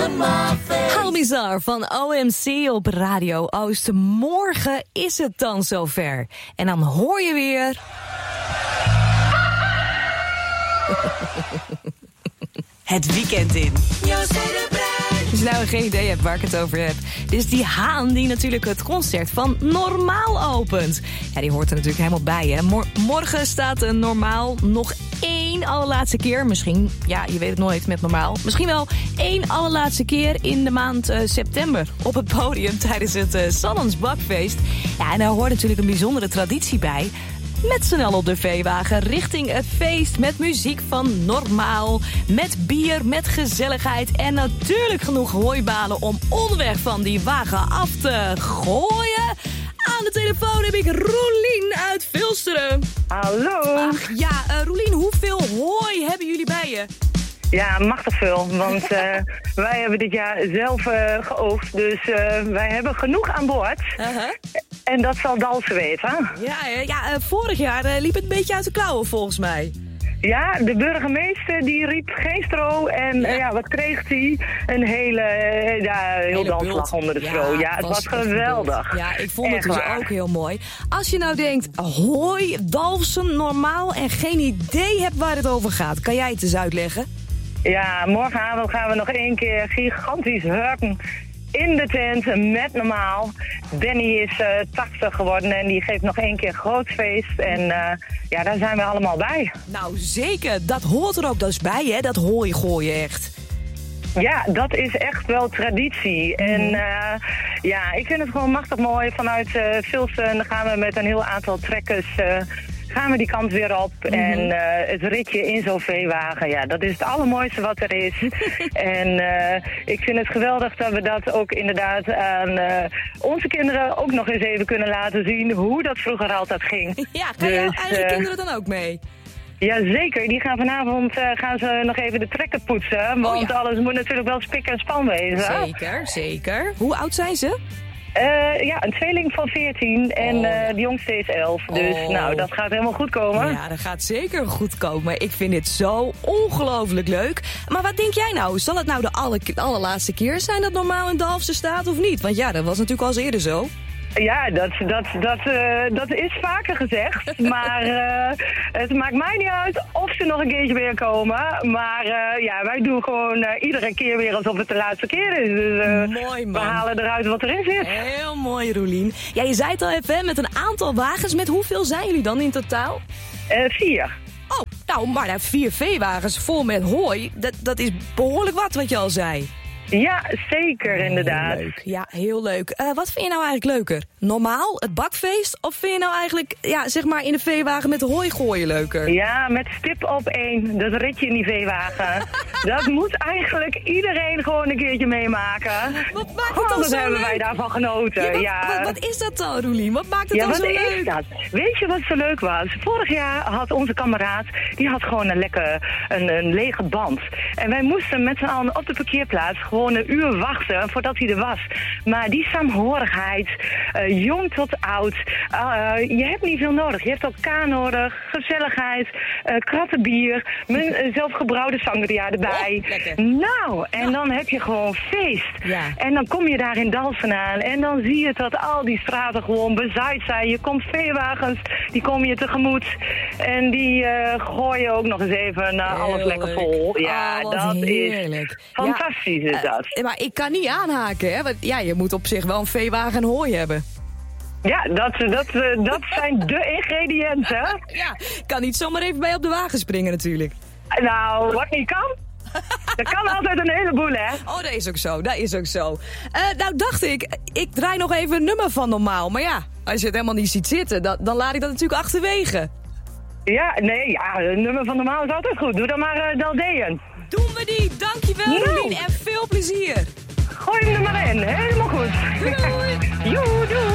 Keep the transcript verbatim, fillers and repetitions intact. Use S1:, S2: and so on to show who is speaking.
S1: How Bizarre van O M C op Radio Oost. Morgen is het dan zover. En dan hoor je weer... het weekend in. Als je nou geen idee hebt waar ik het over heb. Dit is die haan die natuurlijk het concert van Normaal opent. Ja, die hoort er natuurlijk helemaal bij, hè. Mor- morgen staat een Normaal nog één allerlaatste keer. Misschien, ja, je weet het nooit met Normaal. Misschien wel één allerlaatste keer in de maand uh, september. Op het podium tijdens het uh, Sallands Bakfeest. Ja, en daar hoort natuurlijk een bijzondere traditie bij. Met z'n allen op de veewagen richting het feest. Met muziek van Normaal. Met bier, met gezelligheid. En natuurlijk genoeg hooibalen om onderweg van die wagen af te gooien. Aan de telefoon heb ik Roelien uit Vilsteren.
S2: Hallo.
S1: Ach ja, uh, Roelien, hoeveel hooi hebben jullie bij je?
S2: Ja, machtig veel. Want uh, wij hebben dit jaar zelf uh, geoogst. Dus uh, wij hebben genoeg aan boord. Uh-huh. En dat zal Dalsen weten.
S1: Ja, ja uh, vorig jaar uh, liep het een beetje uit de klauwen volgens mij.
S2: Ja, de burgemeester die riep geen stro. En ja, uh, ja wat kreeg hij? Een hele, uh, ja, heel danslag onder de stro. Ja, ja, het was, was geweldig.
S1: Ja, ik vond het dus ook heel mooi. Als je nou denkt, hoi, Dalfsen, Normaal en geen idee hebt waar het over gaat, kan jij het eens uitleggen?
S2: Ja, morgenavond gaan we nog één keer gigantisch hurken in de tent met Normaal. Danny is uh, tachtig geworden en die geeft nog één keer groot feest. En uh, ja, daar zijn we allemaal bij.
S1: Nou zeker, dat hoort er ook dus bij, hè? Dat hooi gooien echt.
S2: Ja, dat is echt wel traditie. Mm. En uh, ja, ik vind het gewoon machtig mooi. Vanuit uh, Vilsen gaan we met een heel aantal trekkers... Uh, gaan we die kant weer op. Mm-hmm. En uh, het ritje in zo'n veewagen, ja, dat is het allermooiste wat er is. En uh, ik vind het geweldig dat we dat ook inderdaad aan uh, onze kinderen ook nog eens even kunnen laten zien hoe dat vroeger altijd ging.
S1: Ja, gaan dus, jouw eigen uh, kinderen dan ook mee?
S2: Jazeker, die gaan vanavond uh, gaan ze nog even de trekken poetsen. Want oh ja. alles moet natuurlijk wel spik en span wezen.
S1: Zeker, zeker. Hoe oud zijn ze?
S2: Uh, ja, een tweeling van veertien en oh. uh, de jongste is elf. Dus oh. nou, dat gaat helemaal goed komen.
S1: Ja, dat gaat zeker goed komen. Ik vind dit zo ongelooflijk leuk. Maar wat denk jij nou? Zal het nou de aller, allerlaatste keer zijn dat Normaal in Dalfsen staat of niet? Want ja, dat was natuurlijk al eens eerder zo.
S2: Ja, dat, dat, dat, uh, dat is vaker gezegd. Maar uh, het maakt mij niet uit of ze nog een keertje weer komen. Maar uh, ja, wij doen gewoon uh, iedere keer weer alsof het de laatste keer is. Dus uh, mooi, man. We halen eruit wat erin zit.
S1: Heel mooi, Roelien. Ja, je zei het al even, met een aantal wagens. Met hoeveel zijn jullie dan in totaal?
S2: Uh, vier.
S1: Oh, nou, maar nou, vier veewagens vol met hooi. Dat, dat is behoorlijk wat, wat je al zei.
S2: Ja, zeker inderdaad.
S1: Leuk. Ja, heel leuk. Uh, wat vind je nou eigenlijk leuker? Normaal, het bakfeest? Of vind je nou eigenlijk, ja, zeg maar in de veewagen met de hooi gooien leuker?
S2: Ja, met stip op één. Dat ritje in die veewagen. Dat moet eigenlijk iedereen gewoon een keertje meemaken.
S1: Wat maakt het dan zo
S2: hebben
S1: leuk?
S2: wij daarvan genoten.
S1: Ja, wat,
S2: ja.
S1: wat, wat is dat dan, Roelien? Wat maakt het
S2: ja,
S1: dan zo
S2: leuk?
S1: Is dat?
S2: Weet je wat zo leuk was? Vorig jaar had onze kameraad, die had gewoon een lekker, een, een lege band. En wij moesten met z'n allen op de parkeerplaats gewoon een uur wachten voordat hij er was. Maar die saamhorigheid, uh, jong tot oud, uh, je hebt niet veel nodig. Je hebt elkaar nodig, gezelligheid, uh, krattenbier, mijn uh, zelfgebrouwde sangria erbij. Oh, nou, en ja. dan heb je gewoon feest. Ja. En dan kom je daar in Dalfsen aan en dan zie je dat al die straten gewoon bezaaid zijn. Je komt veewagens, die komen je tegemoet en die uh, gooien ook nog eens even uh, alles lekker vol. Ja,
S1: oh,
S2: dat
S1: heerlijk.
S2: is fantastisch
S1: ja,
S2: is dat.
S1: Uh, maar ik kan niet aanhaken, hè? Want ja, je moet op zich wel een veewagen en hooi hebben.
S2: Ja, dat, dat, dat zijn de ingrediënten.
S1: Ja, kan niet zomaar even bij op de wagen springen natuurlijk.
S2: Nou, wat niet kan. Dat kan altijd een heleboel, hè?
S1: Oh, dat is ook zo, dat is ook zo. Uh, nou dacht ik, ik draai nog even een nummer van Normaal. Maar ja, als je het helemaal niet ziet zitten, dan, dan laat ik dat natuurlijk achterwege.
S2: Ja, nee, ja, een nummer van Normaal is altijd goed. Doe dan maar uh, Daldeën.
S1: Doen we die, dankjewel Roelien no. en veel plezier.
S2: Gooi hem er maar in, helemaal goed.
S1: Doei doei.
S2: Joe, doei.